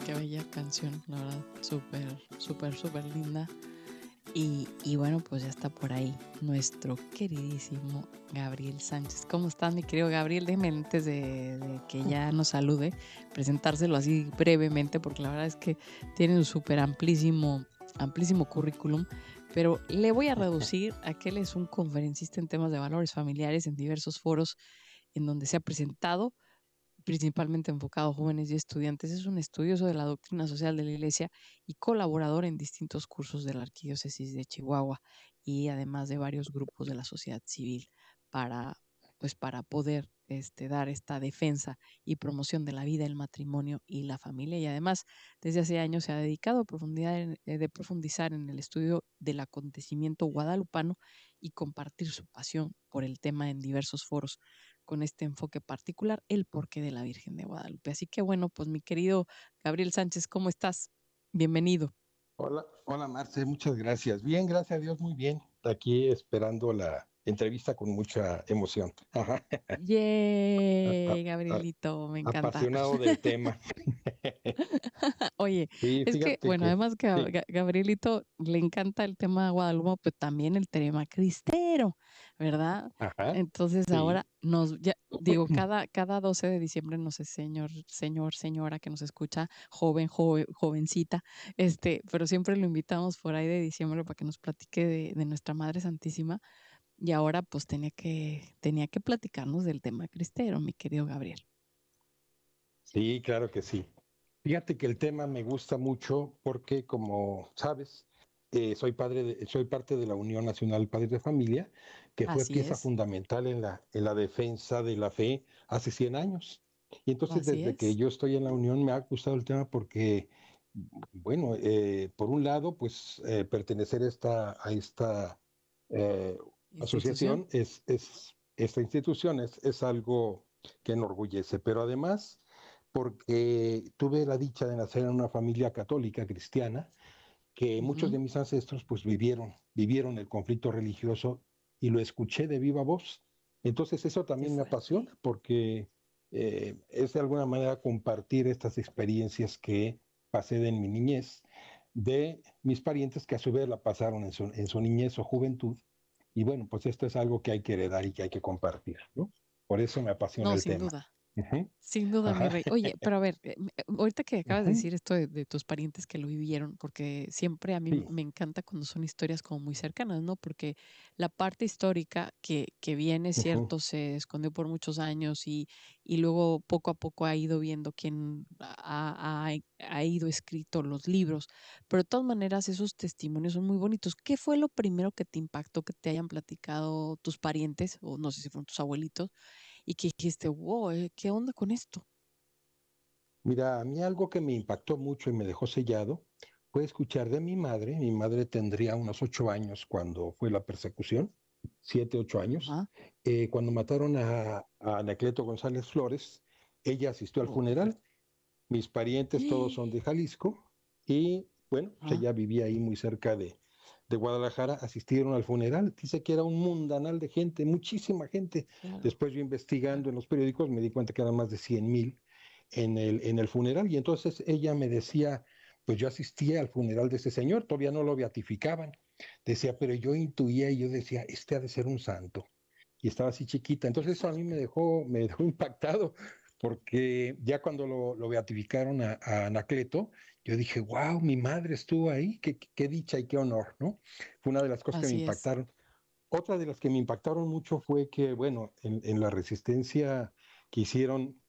qué bella canción, la verdad, súper, súper, súper linda. Y bueno, pues ya está por ahí nuestro queridísimo Gabriel Sánchez. ¿Cómo estás, mi querido Gabriel? Déjeme antes de que ya nos salude, presentárselo así brevemente, porque la verdad es que tiene un súper amplísimo, amplísimo currículum, pero le voy a reducir a que él es un conferencista en temas de valores familiares en diversos foros en donde se ha presentado, principalmente enfocado a jóvenes y estudiantes. Es un estudioso de la doctrina social de la Iglesia y colaborador en distintos cursos de la Arquidiócesis de Chihuahua y además de varios grupos de la sociedad civil para, para poder dar esta defensa y promoción de la vida, el matrimonio y la familia. Y además, desde hace años se ha dedicado a profundizar en el estudio del acontecimiento guadalupano y compartir su pasión por el tema en diversos foros con este enfoque particular, el porqué de la Virgen de Guadalupe. Así que bueno, pues mi querido Gabriel Sánchez, ¿cómo estás? Bienvenido. Hola, hola Marce, muchas gracias. Bien, gracias a Dios, muy bien. Aquí esperando la entrevista con mucha emoción. Ajá. A- ¡Yay, a- a- Gabrielito! Me encanta. Apasionado del tema. Oye, Sí, es que, fíjate bueno, que además que a sí. Gabrielito le encanta el tema de Guadalupe, pues también el tema cristero, ¿verdad? Ajá, Entonces ahora sí. ya digo, cada 12 de diciembre, no sé, señora que nos escucha, jovencita, pero siempre lo invitamos por ahí de diciembre para que nos platique de nuestra Madre Santísima. Y ahora pues tenía que platicarnos del tema cristero, mi querido Gabriel. Sí, claro que sí. Fíjate que el tema me gusta mucho porque, como sabes, soy parte de la Unión Nacional Padres de Familia, que fue Así pieza es, fundamental en la defensa de la fe hace 100 años. Y entonces, así desde que es. yo estoy en la Unión, me ha gustado el tema porque, bueno, por un lado, pues pertenecer a esta eh, Institución. asociación esta institución es algo que enorgullece, pero además porque tuve la dicha de nacer en una familia católica cristiana, que muchos de Ujú. mis ancestros pues vivieron el conflicto religioso y lo escuché de viva voz. Entonces eso Qué también me fuerte. apasiona porque es de alguna manera compartir estas experiencias que pasé en mi niñez de mis parientes que a su vez la pasaron en su niñez o juventud. Y bueno, pues esto es algo que hay que heredar y que hay que compartir, ¿no? Por eso me apasiona No, el sin tema. duda. Ujú. Sin duda, mi Ajá. rey. Oye, pero a ver, ahorita que acabas de Ujú. decir esto de tus parientes que lo vivieron, porque siempre a mí Sí. me encanta cuando son historias como muy cercanas, ¿no? Porque la parte histórica que viene, Ujú. cierto, se escondió por muchos años y luego poco a poco ha ido viendo quién ha ido escrito los libros, pero de todas maneras esos testimonios son muy bonitos. ¿Qué fue lo primero que te impactó que te hayan platicado tus parientes, o no sé si fueron tus abuelitos? Y que dijiste, wow, ¿qué onda con esto? Mira, a mí algo que me impactó mucho y me dejó sellado fue escuchar de mi madre. Mi madre tendría unos 8 años cuando fue la persecución, 7, 8 años. Ajá. Cuando mataron a Anacleto González Flores, ella asistió al Oh, qué funeral. fuerte. Mis parientes todos son de Jalisco y bueno, pues Ajá, ella vivía ahí muy cerca de Guadalajara, asistieron al funeral. Dice que era un mundanal de gente, muchísima gente. claro, Después yo claro. investigando en los periódicos me di cuenta que eran más de 100,000 en el funeral y entonces ella me decía, pues yo asistía al funeral de ese señor, todavía no lo beatificaban. Decía, pero yo intuía y yo decía, este ha de ser un santo. Y estaba así chiquita. Qué Entonces eso a mí fuerte. me dejó impactado porque ya cuando lo beatificaron a Anacleto, yo dije, wow, mi madre estuvo ahí, qué dicha y qué honor, ¿no? Fue una de las cosas que me Así es. impactaron. Otra de las que me impactaron mucho fue que, bueno, en la resistencia que hicieron